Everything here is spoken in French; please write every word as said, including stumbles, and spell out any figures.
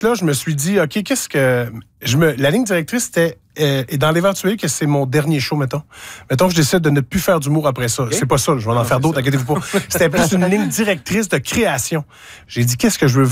là, je me suis dit, OK, qu'est-ce que... Je me... La ligne directrice, c'était... Euh, et dans l'éventualité que c'est mon dernier show, mettons. Mettons que je décide de ne plus faire d'humour après ça. Okay. C'est pas ça, je vais en non, faire d'autres, inquiétez-vous pas. C'était plus une ligne directrice de création. J'ai dit, qu'est-ce que je veux